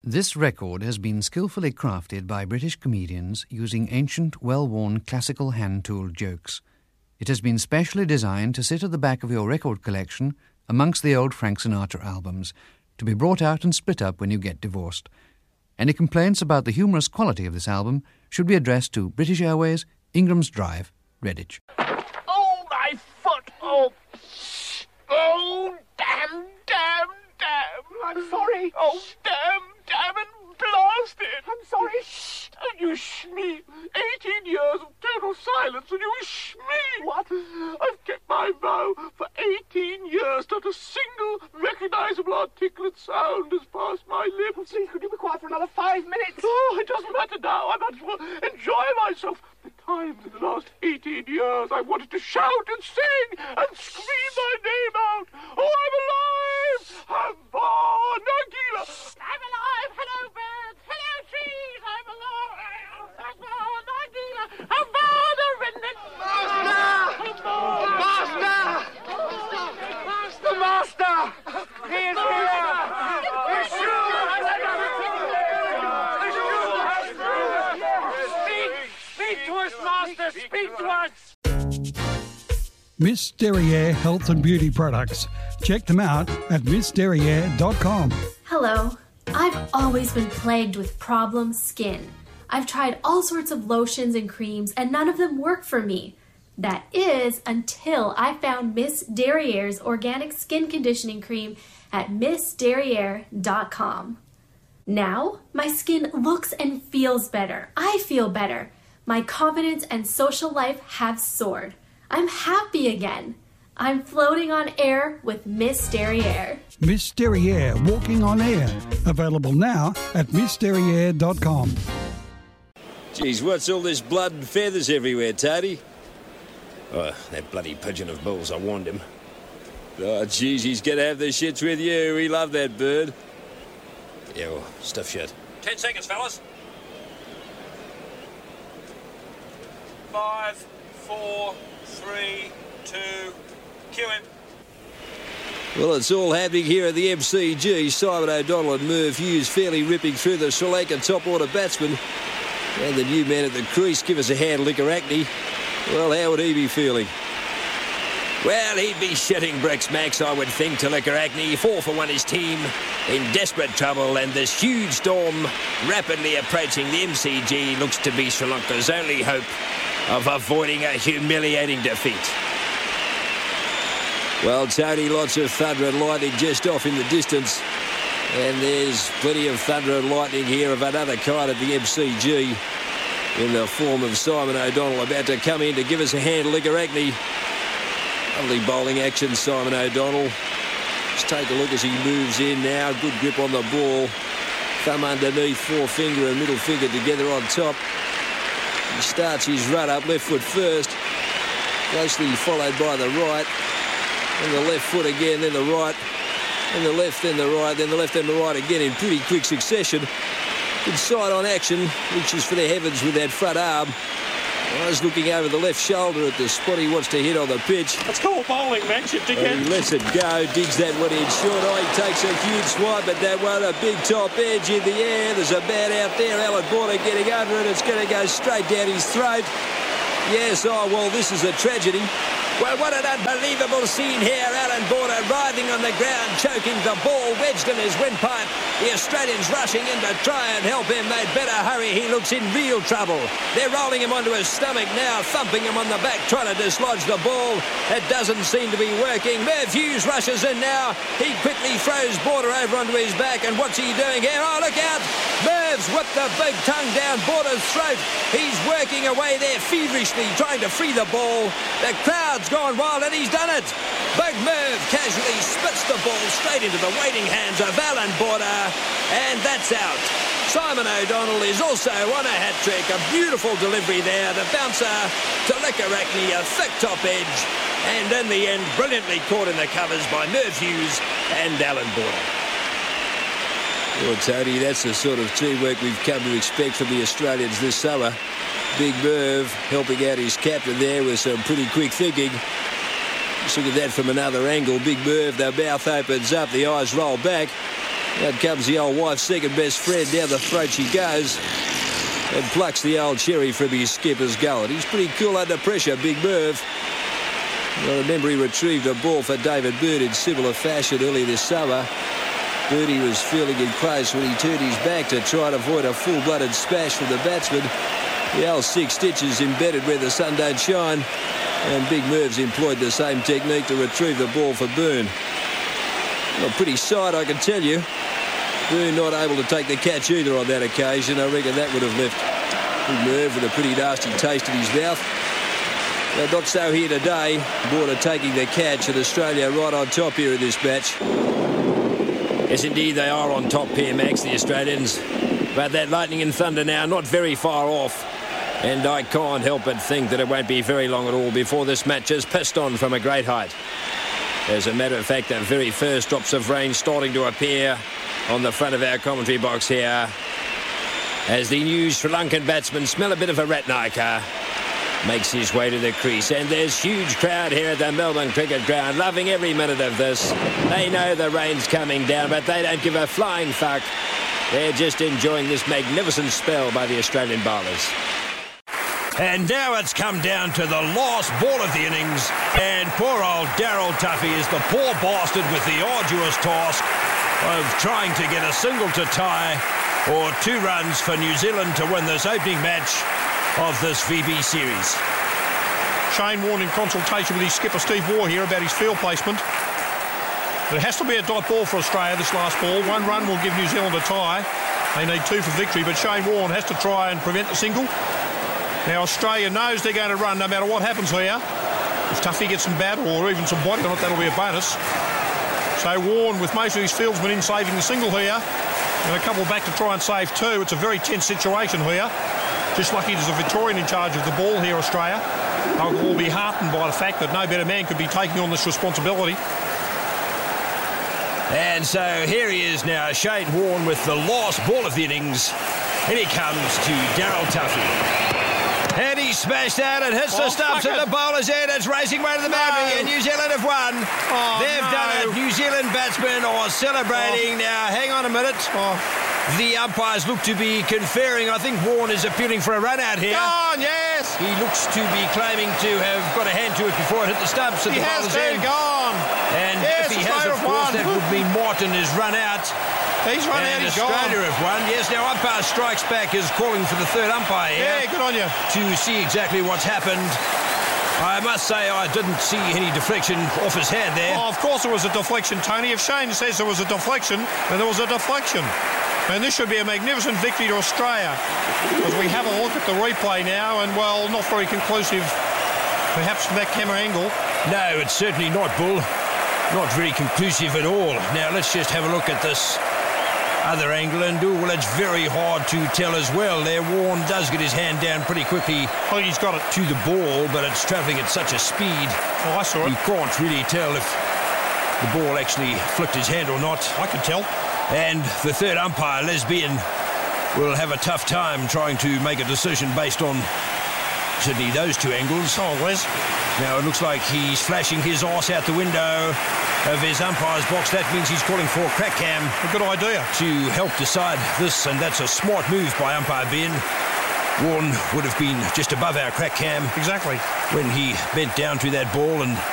This record has been skillfully crafted by British comedians using ancient, well-worn classical hand-tooled jokes. It has been specially designed to sit at the back of your record collection amongst the old Frank Sinatra albums, to be brought out and split up when you get divorced. Any complaints about the humorous quality of this album should be addressed to British Airways, Ingram's Drive, Redditch. Oh, my foot! Oh, damn! I'm sorry. Oh, damn and blast it! I'm sorry. Shh! You shmee! 18 years of total silence and you shmee! What? I've kept my vow for 18 years. Not a single recognizable articulate sound has passed my lips. Please, could you be quiet for another 5 minutes? Oh, it doesn't matter now. I might as well enjoy myself. The times in the last 18 years I wanted to shout and sing and scream my name out. Oh, I'm alive! I'm born! Nagila! I'm alive! Hello, birds! Hello, trees! I'm alive! I'm born! Nagila! I'm born! A remnant! Master! The master! He is here! Speak to us, master! Speak to us! Miss Derriere Health and Beauty Products. Check them out at missderriere.com. Hello. I've always been plagued with problem skin. I've tried all sorts of lotions and creams and none of them work for me. That is until I found Miss Derriere's organic skin conditioning cream at missderriere.com. Now, my skin looks and feels better. I feel better. My confidence and social life have soared. I'm happy again. I'm floating on air with Miss Derriere. Miss Derriere Walking on Air. Available now at missderriere.com. Geez, what's all this blood and feathers everywhere, Tony? Oh, that bloody pigeon of Bull's, I warned him. Oh, geez, he's going to have the shits with you. We love that bird. Yeah, well, stuff shut. 10 seconds, fellas. 5, 4, 3, 2... Cue him. Well, it's all happening here at the MCG. Simon O'Donnell and Merv Hughes fairly ripping through the Sri Lankan top-order batsmen. And the new man at the crease, give us a hand, Liquoracni. Well, how would he be feeling? Well, he'd be shitting bricks, Max, I would think, to Liquoracni. 4 for 1 his team in desperate trouble, and this huge storm rapidly approaching the MCG looks to be Sri Lanka's only hope of avoiding a humiliating defeat. Well, Tony, lots of thunder and lightning just off in the distance. And there's plenty of thunder and lightning here of another kind at the MCG in the form of Simon O'Donnell about to come in to give us a hand, Liquoracni. Lovely bowling action, Simon O'Donnell. Just take a look as he moves in now. Good grip on the ball. Thumb underneath, forefinger and middle finger together on top. He starts his run up, left foot first. Closely followed by the right. And the left foot again, then the right, and the left, then the right, then the left and the right again in pretty quick succession. Good side-on action, reaches for the heavens with that front arm. I was looking over the left shoulder at the spot he wants to hit on the pitch. That's called bowling, Max, you dickhead. He lets it go, digs that one in short. Oh, he takes a huge swipe at that one, a big top edge in the air. There's a bat out there, Alan Border getting under it. It's going to go straight down his throat. Yes, oh, well, this is a tragedy. Well, what an unbelievable scene here. Alan Border writhing on the ground, choking the ball, wedged in his windpipe. The Australians rushing in to try and help him. They'd better hurry. He looks in real trouble. They're rolling him onto his stomach now, thumping him on the back, trying to dislodge the ball. It doesn't seem to be working. Merv Hughes rushes in now. He quickly throws Border over onto his back. And what's he doing here? Oh, look out. Merv's whipped the big tongue down Border's throat. He's working away there feverishly, trying to free the ball. The crowd's gone wild, and he's done it. Big Merv casually spits the ball straight into the waiting hands of Alan Border, and that's out. Simon O'Donnell is also on a hat-trick. A beautiful delivery there. The bouncer to Liquoracni, a thick top edge, and in the end, brilliantly caught in the covers by Merv Hughes and Alan Border. Well, Tony, that's the sort of teamwork we've come to expect from the Australians this summer. Big Merv helping out his captain there with some pretty quick thinking. Just look at that from another angle. Big Merv, the mouth opens up, the eyes roll back. Out comes the old wife's second best friend. Down the throat she goes and plucks the old cherry from his skipper's gullet. He's pretty cool under pressure, Big Merv. I remember he retrieved a ball for David Byrne in similar fashion earlier this summer. Birdie was feeling it close when he turned his back to try and avoid a full-blooded smash from the batsman. The old 6 stitches embedded where the sun don't shine, and Big Merv's employed the same technique to retrieve the ball for Byrne. Well, pretty side, I can tell you. Byrne not able to take the catch either on that occasion. I reckon that would have left Big Merv with a pretty nasty taste in his mouth. But not so here today. Border taking the catch, and Australia right on top here in this match. Yes, indeed, they are on top here, Max, the Australians. But that lightning and thunder now not very far off. And I can't help but think that it won't be very long at all before this match is pissed on from a great height. As a matter of fact, the very first drops of rain starting to appear on the front of our commentary box here. As the new Sri Lankan batsman Smell a bit of a Ratnayaka makes his way to the crease, and there's huge crowd here at the Melbourne Cricket Ground loving every minute of this. They know the rain's coming down, but they don't give a flying fuck. They're just enjoying this magnificent spell by the Australian bowlers. And now it's come down to the last ball of the innings, and poor old Daryl Tuffy is the poor bastard with the arduous task of trying to get a single to tie or 2 runs for New Zealand to win this opening match of this VB series. Shane Warne in consultation with his skipper Steve Waugh here about his field placement. But it has to be a dot ball for Australia, this last ball. 1 run will give New Zealand a tie. They need 2 for victory, but Shane Warne has to try and prevent the single. Now Australia knows they're going to run no matter what happens here. If Tuffy gets some bat or even some body on it, that'll be a bonus. So Warne, with most of his fieldsmen in, saving the single here, and a couple back to try and save 2. It's a very tense situation here. Just lucky there's a Victorian in charge of the ball here, Australia. They'll all be heartened by the fact that no better man could be taking on this responsibility. And so here he is now, Shane Warne with the last ball of the innings. And he comes to Daryl Tuffy. And he smashed out and hits the stumps at the bowler's end. It's racing way to the boundary, and New Zealand have won. They've done it. New Zealand batsmen are celebrating. Now, hang on a minute. The umpires look to be conferring. I think Warne is appealing for a run out here. Gone, yes. He looks to be claiming to have got a hand to it before it hit the stumps at the bowler's end. Gone. And yes, if he has, of course, that would mean Martin is run out. He's run out, he's Australia gone. have won. Yes, now umpire strikes back is calling for the third umpire here. Yeah, good on you. To see exactly what's happened. I must say I didn't see any deflection off his hand there. Oh, of course there was a deflection, Tony. If Shane says there was a deflection, then there was a deflection. And this should be a magnificent victory to Australia. As we have a look at the replay now, and, well, not very conclusive, perhaps from that camera angle. No, it's certainly not, Bull. Not very conclusive at all. Now, let's just have a look at this other angle, and well, it's very hard to tell as well. There, Warne does get his hand down pretty quickly. I think he's got it to the ball, but it's travelling at such a speed. Oh, I saw it. You can't really tell if the ball actually flicked his hand or not. I can tell. And the third umpire, Lesbian, will have a tough time trying to make a decision based on certainly those 2 angles. Oh, Les. Now it looks like he's flashing his arse out the window of his umpire's box. That means he's calling for crack cam. A good idea. To help decide this, and that's a smart move by umpire Ben. Warne would have been just above our crack cam. Exactly. When he bent down to that ball, and